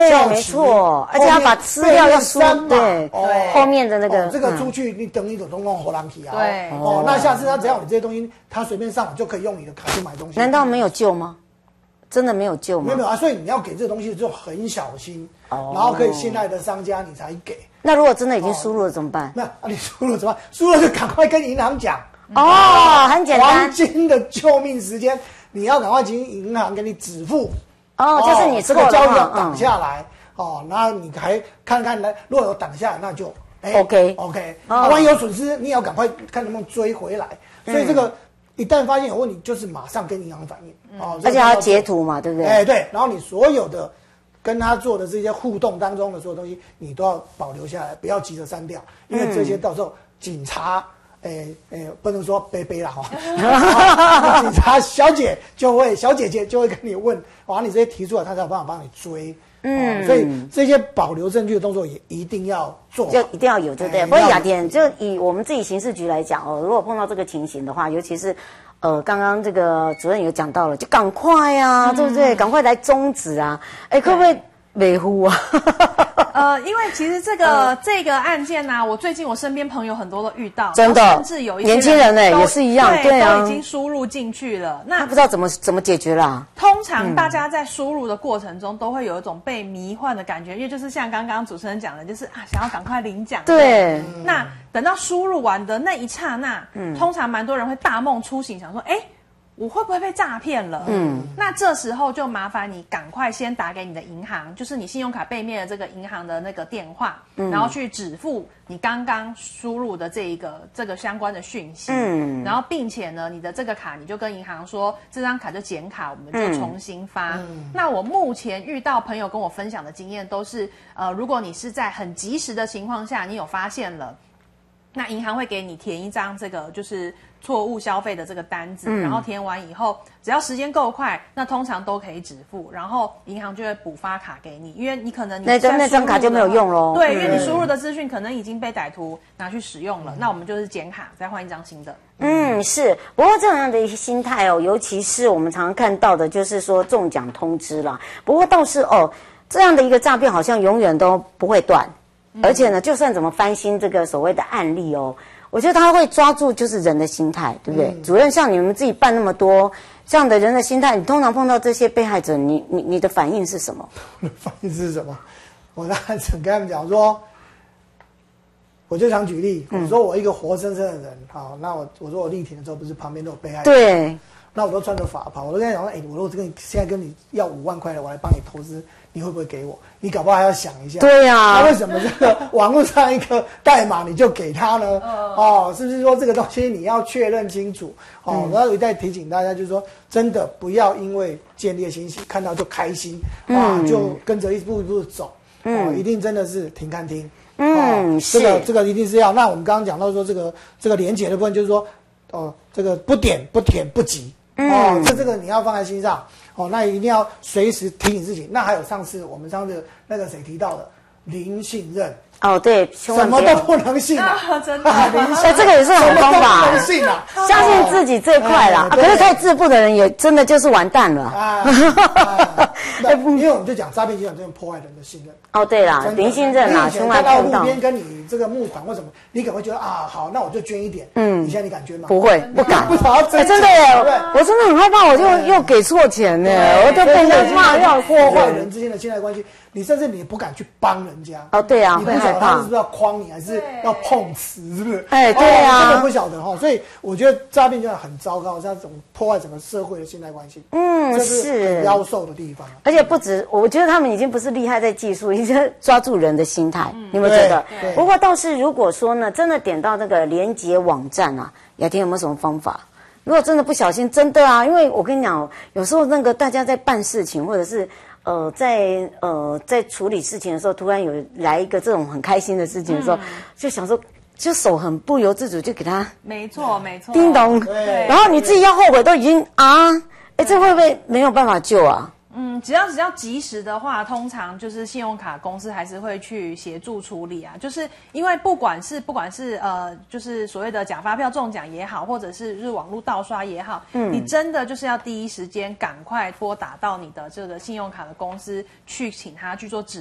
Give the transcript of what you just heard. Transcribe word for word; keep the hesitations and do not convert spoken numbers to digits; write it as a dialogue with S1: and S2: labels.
S1: 对，没错，而且要把资料要输，对，
S2: 对，
S1: 后面的那个、
S2: 哦、这个出去，你等你等东东荷兰体啊，
S3: 对，
S2: 哦，那下次他只要你这些东西，他随便上网就可以用你的卡去买东西。
S1: 难道没有救吗？真的没有救吗？
S2: 没有没有啊，所以你要给这个东西就很小心，哦、然后可以信赖的商家你才给。
S1: 那如果真的已经输入了怎么办？
S2: 那、哦、啊，你输入怎么办？输入就赶快跟银行讲。
S1: 哦，很简单，
S2: 黄金的救命时间，你要赶快请银行给你止付。
S1: 哦，就是你
S2: 这个交易要挡下来。嗯哦，然后你还看看呢，如果有挡下来，那就哎
S1: OK
S2: OK，、哦啊、万一有损失，你也要赶快看能不能追回来。所以这个、嗯、一旦发现有问题，就是马上跟银行反映、嗯、哦，
S1: 而且还要截图嘛，对不对？
S2: 哎对，然后你所有的跟他做的这些互动当中的所有东西，你都要保留下来，不要急着删掉，因为这些到时候警察。诶诶，不能说杯杯啦哈，警察小姐就会小姐姐就会跟你问，把你这些提出来，他才有办法帮你追。嗯，所以这些保留证据的动作也一定要做，
S1: 就一定要有，对不对？不过雅典，就以我们自己刑事局来讲哦，如果碰到这个情形的话，尤其是呃，刚刚这个主任有讲到了，就赶快啊，嗯、对不对？赶快来终止啊！哎，可不可以维护啊？
S3: 呃，因为其实这个、呃、这个案件呢、啊，我最近我身边朋友很多都遇到，
S1: 真的，
S3: 甚至有一些
S1: 年轻人呢、欸、也是一样，
S3: 对，
S1: 对啊，
S3: 都已经输入进去了。那
S1: 他不知道怎么怎么解决啦、啊。
S3: 通常大家在输入的过程中，都会有一种被迷幻的感觉，因为就是像刚刚主持人讲的，就是啊，想要赶快领奖。
S1: 对，
S3: 嗯、那等到输入完的那一刹那，嗯，通常蛮多人会大梦初醒，想说，哎。我会不会被诈骗了？嗯，那这时候就麻烦你赶快先打给你的银行，就是你信用卡背面的这个银行的那个电话，嗯、然后去止付你刚刚输入的这一个这个相关的讯息，嗯，然后并且呢，你的这个卡你就跟银行说，这张卡就剪卡，我们就重新发。嗯、那我目前遇到朋友跟我分享的经验都是，呃，如果你是在很及时的情况下，你有发现了。那银行会给你填一张这个就是错误消费的这个单子，嗯、然后填完以后，只要时间够快，那通常都可以止付，然后银行就会补发卡给你，因为你可能你
S1: 那那张卡就没有用咯。
S3: 对，因为你输入的资讯可能已经被歹徒拿去使用了，嗯、那我们就是剪卡再换一张新的。
S1: 嗯，是。不过这样的一些心态哦，尤其是我们常常看到的，就是说中奖通知啦。不过倒是哦，这样的一个诈骗好像永远都不会断。而且呢，就算怎么翻新这个所谓的案例哦，我觉得他会抓住就是人的心态，对不对？嗯、主任，像你们自己办那么多这样的人的心态，你通常碰到这些被害者，你你你的反应是什么？
S2: 我的反应是什么？我当然只跟他们讲说，我就想举例，我说我一个活生生的人，好，那我我说我立庭的时候，不是旁边都有被害者，
S1: 对，
S2: 那我都穿着法袍，我都跟他讲说，哎、欸，我如果跟你现在跟你要五万块的，我来帮你投资。你会不会给我？你搞不好还要想一下。
S1: 对呀、啊，
S2: 那为什么这个网络上一个代码你就给他呢？哦，是不是说这个东西你要确认清楚？哦，然后一再提醒大家，就是说，真的不要因为见猎心喜，看到就开心，哇，嗯、就跟着一步一步走。嗯、哦，一定真的是停看听。
S1: 嗯，
S2: 哦、这个这个一定是要。那我们刚刚讲到说这个这个连结的部分，就是说，哦，这个不点不舔不急。哦，这这个你要放在心上哦，那一定要随时提醒自己。那还有上次我们上次那个谁提到的零信任
S1: 哦，对，
S2: 什么都不能信啊，
S3: 啊真的，
S1: 哎，这个也是好方法，
S2: 不能信啊，
S1: 相信自己最快啦。可是太自负的人也真的就是完蛋了啊。
S2: 因为我们就讲诈骗集团这种破坏人的信任。
S1: 哦，对啦，零信任啦，
S2: 千万看到路边跟你这个募款或什么，你可能会觉得啊，好，那我就捐一点。嗯，你现在你敢捐吗？
S1: 不会，不敢。
S2: 不想要真
S1: 真的耶，我真的很害怕，我就又给错钱呢，我都被人家骂要
S2: 破坏人之间的信赖关系。你甚至你不敢去帮人家
S1: 哦，对啊，
S2: 你不晓得他是不是要诓你，还是要碰瓷，是不是？
S1: 哎，对啊，
S2: 真的不晓得哈。所以我觉得诈骗就很糟糕，这种破坏整个社会的信赖关系。嗯，这是妖兽的地方。
S1: 而且不止，我觉得他们已经不是厉害在技术，已经是抓住人的心态。你有没有觉得？不过倒是如果说呢，真的点到那个连结网站啊，雅婷有没有什么方法？如果真的不小心，真的啊，因为我跟你讲，有时候那个大家在办事情，或者是。呃，在呃在处理事情的时候，突然有来一个这种很开心的事情的时候，嗯、就想说，就手很不由自主就给他，
S3: 没错没错，
S1: 叮咚，然后你自己要后悔都已经啊，哎，这会不会没有办法救啊？
S3: 嗯，只要只要及时的话，通常就是信用卡公司还是会去协助处理啊。就是因为不管是不管是呃，就是所谓的假发票中奖也好，或者是日网络盗刷也好，嗯，你真的就是要第一时间赶快拨打到你的这个信用卡的公司去，请他去做指